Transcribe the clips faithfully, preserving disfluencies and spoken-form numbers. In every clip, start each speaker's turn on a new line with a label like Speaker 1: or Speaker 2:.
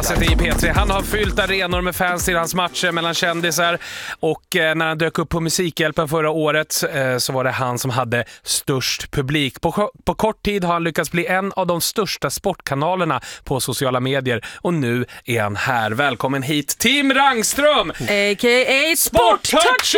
Speaker 1: Lasset i P tre. Han har fyllt arenor med fans i hans matcher mellan kändisar. Och eh, när han dök upp på Musikhjälpen förra året eh, så var det han som hade störst publik. På, på kort tid har han lyckats bli en av de största sportkanalerna på sociala medier. Och nu är han här. Välkommen hit, Tim Rangström!
Speaker 2: A K A Sporttouchen!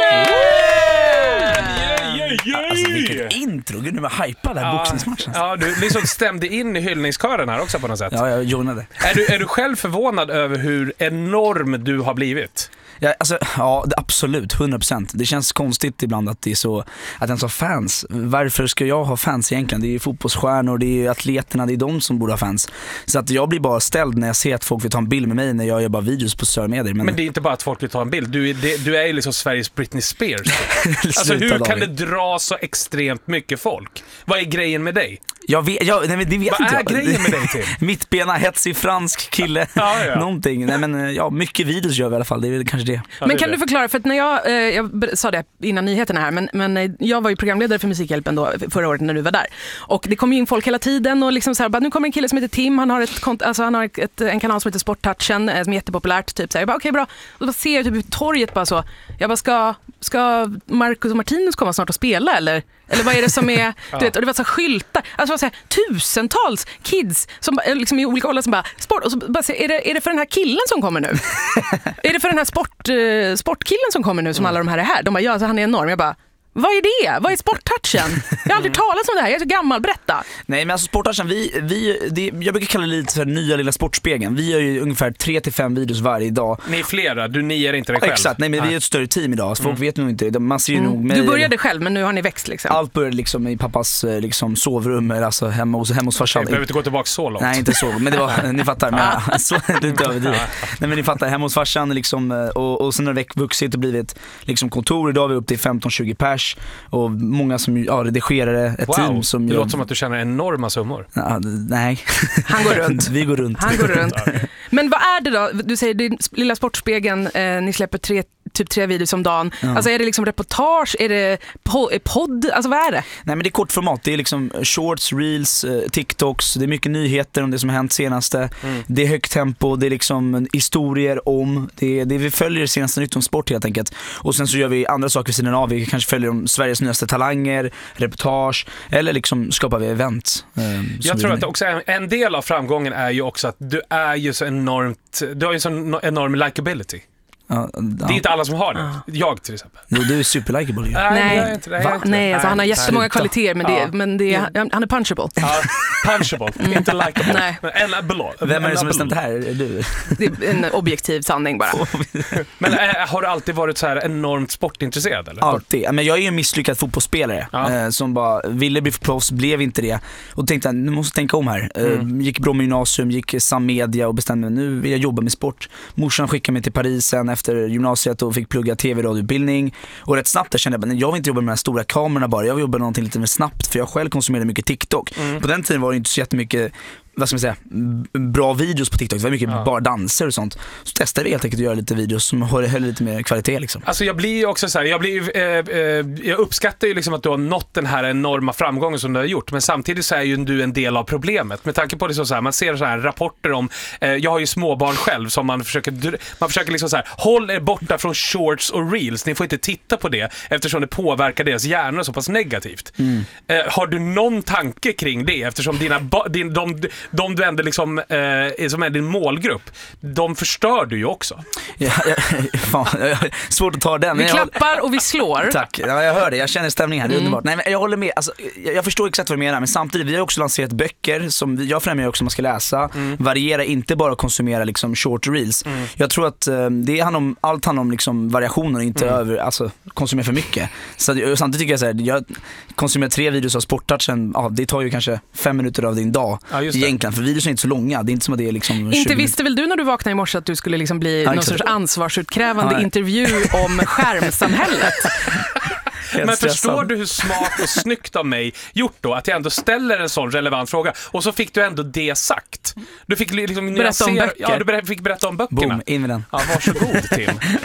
Speaker 1: Yeah, yeah, yeah.
Speaker 3: Alltså vilket intro, gud nu var jag hypad här,
Speaker 1: Ja,
Speaker 3: boxningsmatchen.
Speaker 1: ja, du liksom stämde in i hyllningskören här också på något sätt.
Speaker 3: Ja, jag joinade.
Speaker 1: Är du, är du själv förvånad över hur enorm du har blivit?
Speaker 3: Ja, alltså, ja, det, absolut, hundra procent. Det känns konstigt ibland att det är så, att jag ens har fans. Varför ska jag ha fans egentligen? Det är ju fotbollsstjärnor, det är ju atleterna, det är de som borde ha fans. Så att jag blir bara ställd när jag ser att folk vill ta en bild med mig när jag gör bara videos på sociala medier. Men,
Speaker 1: Men det är inte bara att folk vill ta en bild. Du är, det, du är ju liksom Sveriges Britney Spears. Alltså hur kan det dra så extremt mycket folk? Vad är grejen med dig?
Speaker 3: Jag vet, jag, nej, men det vet
Speaker 1: Vad
Speaker 3: inte
Speaker 1: är
Speaker 3: jag.
Speaker 1: grejen med dig, Tim?
Speaker 3: Mittbena, hetsig fransk kille.
Speaker 1: Ja, ja.
Speaker 3: Någonting. Nej, men ja, mycket videos gör vi i alla fall. Det är väl kanske det.
Speaker 1: Ja,
Speaker 2: Men
Speaker 1: det
Speaker 2: kan
Speaker 1: är
Speaker 2: du
Speaker 1: det.
Speaker 2: förklara, för att när jag, eh, jag sa det innan nyheterna här, men, men jag var ju programledare för Musikhjälpen då, förra året när du var där. Och det kom ju in folk hela tiden och liksom så här, bara, nu kommer en kille som heter Tim, han har, ett, kont- alltså, han har ett, ett, en kanal som heter Sporttouchen eh, som är jättepopulärt. Typ, så här. Jag bara okej, okay, bra. Och då ser jag typ torget bara så. Jag bara, ska, ska Marcus och Martinus komma snart och spela eller? Eller vad är det som är,
Speaker 1: Ja.
Speaker 2: du vet, och det var så här skyltar, alltså var så här, tusentals kids som liksom i olika åldrar som bara, sport, och så bara, är det, är det för den här killen som kommer nu? Är det för den här sport, uh, sportkillen som kommer nu som alla de här är här? De bara, ja, alltså, han är enorm. Jag bara, vad är det? Vad är Sporttouchen? Jag har aldrig talat om det här, jag är så gammal, berätta.
Speaker 3: Nej, men alltså Sporttouchen, vi, vi, det, jag brukar kalla det lite för nya lilla Sportspegeln. Vi gör ju ungefär tre till fem videos varje dag.
Speaker 1: Ni är flera, du niar inte dig själv.
Speaker 3: Exakt, nej men vi är ett större team idag, så folk vet nog inte. Man ser ju nog
Speaker 2: Mm.
Speaker 3: mig.
Speaker 2: Du började själv, men nu har ni växt liksom.
Speaker 3: Allt började liksom i pappas liksom, sovrum, alltså hemma hos, hemma hos farsan.
Speaker 1: Jag behöver inte gå tillbaka så långt.
Speaker 3: Nej, inte så, men det var, ni fattar, men så, det är inte överdrivet. Nej, men ni fattar, hemma hos farsan liksom, och, och sen har det vuxit och blivit liksom kontor. Idag är vi upp till femton tjugo pers och många som ja, redigerare, ett
Speaker 1: Wow,
Speaker 3: team som
Speaker 1: det
Speaker 3: gör...
Speaker 1: låter som att du känner enorma summor.
Speaker 3: Ja, nej.
Speaker 2: Han går runt.
Speaker 3: Vi går runt.
Speaker 2: Han går runt. Men vad är det då? Du säger det lilla Sportspegeln, eh, ni släpper tre, typ tre videos om dagen.
Speaker 3: Ja.
Speaker 2: Alltså är det liksom reportage, är det po- podd, alltså vad är det?
Speaker 3: Nej, men det är kort format, det är liksom shorts, reels, eh, TikToks, det är mycket nyheter om det som har hänt senaste.
Speaker 1: Mm.
Speaker 3: Det är högt tempo, det är liksom historier om, det är, det är, vi följer det senaste nytt om sport helt enkelt. Och sen så gör vi andra saker vid sidan av, vi kanske följer om Sveriges nyaste talanger, reportage, eller liksom skapar vi event. Eh,
Speaker 1: Jag tror att också en, en del av framgången är ju också att du är ju så enormt, du har ju så enorm likability.
Speaker 3: Ja, ja.
Speaker 1: Det är inte alla som har det. Jag till exempel.
Speaker 3: Jo, du är superlikeable ju.
Speaker 2: Nej.
Speaker 1: jag är inte det, jag är
Speaker 2: Va?
Speaker 1: inte
Speaker 2: Nej,
Speaker 1: det.
Speaker 2: alltså han har jättemånga
Speaker 3: sluta.
Speaker 2: kvaliteter, men, det,
Speaker 1: Ja.
Speaker 2: men det, han, han är punchable.
Speaker 1: Ja, punchable, inte likeable.
Speaker 2: Nej.
Speaker 1: Men en below.
Speaker 3: Vem är det som har bestämt det här? Är du?
Speaker 2: Det är en objektiv sanning bara.
Speaker 1: Men äh, har du alltid varit så här enormt sportintresserad eller?
Speaker 3: Alltid. Men jag är ju en misslyckad fotbollsspelare
Speaker 1: Ja.
Speaker 3: eh, som bara ville bli proffs, blev inte det. Och tänkte, nu måste jag tänka om här. Eh,
Speaker 1: Mm.
Speaker 3: Gick bra med gymnasium, gick Sam Media och bestämde mig, nu vill jag jobba med sport. Morsan skickade mig till Paris sen efter gymnasiet och fick plugga tv-radioutbildning. Och rätt snabbt där kände jag, men jag vill inte jobba med de här stora kamerorna bara. Jag vill jobba med någonting lite mer snabbt, för jag själv konsumerade mycket TikTok.
Speaker 1: Mm.
Speaker 3: På den tiden var det inte så jättemycket, vad ska man säga, bra videos på TikTok. Det var mycket
Speaker 1: Ja.
Speaker 3: bara danser och sånt. Så testade vi helt enkelt att göra lite videos som höll, höll lite mer kvalitet liksom.
Speaker 1: Alltså jag blir ju också så här, jag blir eh, eh, jag uppskattar ju liksom att du har nått den här enorma framgången som du har gjort, men samtidigt så är ju du en del av problemet. Med tanke på det så här, man ser så här rapporter om eh, jag har ju småbarn själv som man försöker man försöker liksom så här, håll er borta från shorts och reels. Ni får inte titta på det eftersom det påverkar deras hjärnor så pass negativt.
Speaker 3: Mm.
Speaker 1: Eh, har du någon tanke kring det eftersom dina ba- din, de de du ändå liksom eh, som är din målgrupp, de förstör du ju också.
Speaker 3: Ja, ja, fan, svårt att ta den.
Speaker 2: Vi
Speaker 3: men jag
Speaker 2: klappar och vi slår.
Speaker 3: Tack, ja, jag hör det, jag känner stämningen här, det är
Speaker 2: Mm.
Speaker 3: underbart. Nej, men jag håller med, alltså, jag, jag förstår exakt vad du menar, men samtidigt, vi har också lanserat böcker som vi- jag främjar också man ska läsa,
Speaker 1: Mm.
Speaker 3: variera, inte bara konsumera liksom short reels.
Speaker 1: Mm.
Speaker 3: Jag tror att eh, det handlar om, allt handlar om liksom variationer, inte
Speaker 1: Mm.
Speaker 3: över, alltså konsumera för mycket. Så att- samtidigt tycker jag så här, jag konsumerar tre videos av Sporttouchen, ja, det tar ju kanske fem minuter av din dag
Speaker 1: Ja, just det.
Speaker 3: egentligen, för videos är inte så långa, det är inte som att det är liksom
Speaker 2: Inte
Speaker 3: tjugo
Speaker 2: visste väl du när du vaknade i morse att du skulle liksom bli
Speaker 3: Ja,
Speaker 2: någon
Speaker 3: exakt.
Speaker 2: sorts ansvarsutkrävande
Speaker 3: Ja.
Speaker 2: intervju om skärmsamhället?
Speaker 3: Helt
Speaker 1: Men
Speaker 3: stressad.
Speaker 1: förstår du hur smart och snyggt av mig gjort då att jag ändå ställer en sån relevant fråga och så fick du ändå det sagt. Du fick liksom
Speaker 2: Berätta om
Speaker 1: nyansera-
Speaker 2: böcker.
Speaker 1: Ja, du ber- fick berätta om böckerna.
Speaker 3: Boom, in med den.
Speaker 1: Ja, varsågod Tim.